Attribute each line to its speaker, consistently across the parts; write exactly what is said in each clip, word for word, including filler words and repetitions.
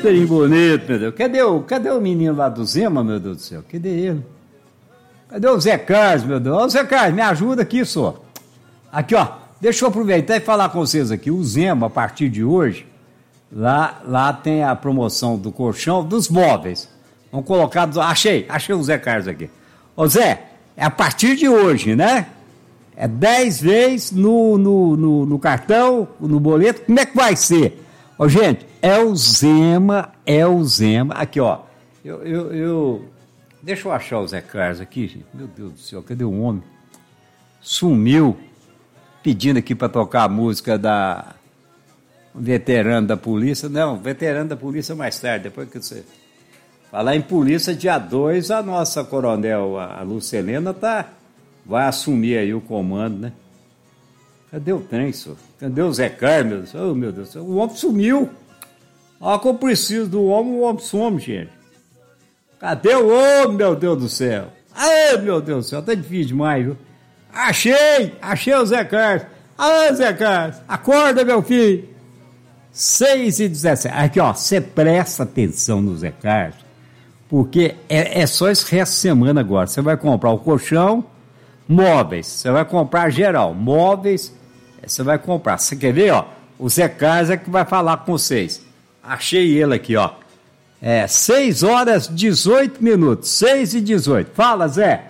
Speaker 1: Trem bonito, meu Deus. Cadê o, cadê o menino lá do Zema, meu Deus do céu? Cadê ele? Cadê o Zé Carlos, meu Deus? Ô, Zé Carlos, me ajuda aqui, só. Aqui, ó. Deixa eu aproveitar e falar com vocês aqui. O Zema, a partir de hoje, lá, lá tem a promoção do colchão dos móveis. Vamos colocar... Achei, achei o Zé Carlos aqui. Ô, Zé, é a partir de hoje, né? É dez vezes no, no, no, no cartão, no boleto. Como é que vai ser? Ô, gente, é o Zema, é o Zema. Aqui, ó. Eu, eu, eu... Deixa eu achar o Zé Carlos aqui, gente. Meu Deus do céu, cadê o homem? Sumiu. Pedindo aqui para tocar a música da veterano da polícia. Não, veterano da polícia mais tarde, depois que você... Falar em polícia, dia dois, a nossa coronel, a Lucelena, tá... vai assumir aí o comando, né? Cadê o trem, senhor? Cadê o Zé Carlos? Oh, meu Deus do céu, o homem sumiu. Olha que eu preciso do homem, o homem some, gente. Cadê o homem, meu Deus do céu? Ai, meu Deus do céu, tá difícil demais, viu? Achei, achei o Zé Carlos. Ah, Zé Carlos, acorda, meu filho. seis e dezessete. Aqui, ó, você presta atenção no Zé Carlos, porque é, é só esse resto de semana agora. Você vai comprar o colchão, móveis, você vai comprar geral, móveis, você vai comprar. Você quer ver, ó? O Zé Carlos é que vai falar com vocês. Achei ele aqui, ó. É, seis horas e dezoito minutos, seis e dezoito. Fala, Zé.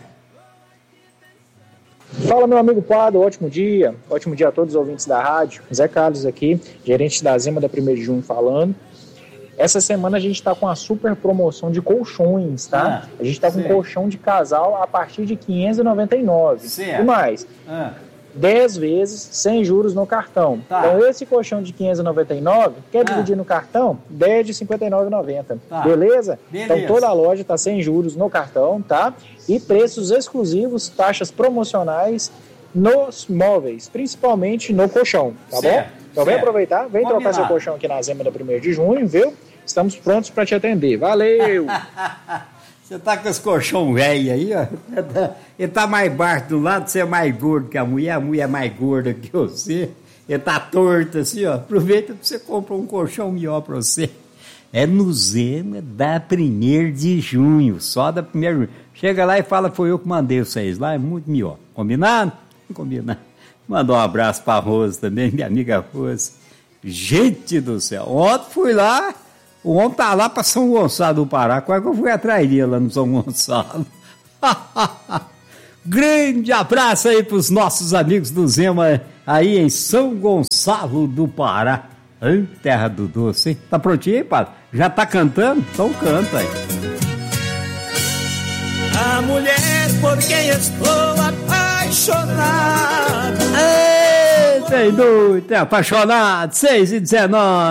Speaker 2: Fala, meu amigo Pado, ótimo dia. Ótimo dia a todos os ouvintes da rádio. Zé Carlos aqui, gerente da Zema da primeiro de junho falando. Essa semana a gente está com a super promoção de colchões, tá? Ah, a gente está com um colchão de casal a partir de quinhentos e noventa e nove reais. E mais, ah. dez vezes sem juros no cartão. Tá. Então esse colchão de quinhentos e noventa e nove reais, quer ah. dividir no cartão? dez de cinquenta e nove reais e noventa centavos. Tá. Beleza? Beleza? Então toda a loja está sem juros no cartão, tá? E preços exclusivos, taxas promocionais nos móveis, principalmente no colchão, tá certo. Bom? Então vem aproveitar, vem Combinado. Trocar seu colchão aqui na Zema da primeiro de junho, viu? Estamos prontos para te atender. Valeu!
Speaker 1: Você tá com esse colchão velho aí, ó. Ele tá mais baixo do lado, você é mais gordo que a mulher, a mulher é mais gorda que você. Ele tá torto assim, ó. Aproveita que você compra um colchão melhor para você. É no Zema da primeiro de junho, só da primeiro de junho. Chega lá e fala, foi eu que mandei vocês lá, é muito melhor. Combinado? Combinado. Mandar um abraço para a Rose também, minha amiga Rose. Gente do céu, ontem fui lá, o homem tá lá para São Gonçalo do Pará, quase que eu fui atrás dele lá no São Gonçalo. Grande abraço aí para os nossos amigos do Zema aí em São Gonçalo do Pará. Hein? Terra do doce, hein? Tá prontinho aí, padre? Já tá cantando? Então canta aí.
Speaker 3: A mulher por quem estou apaixonado.
Speaker 1: Ei, tem doido, tem apaixonado, seis e dezenove.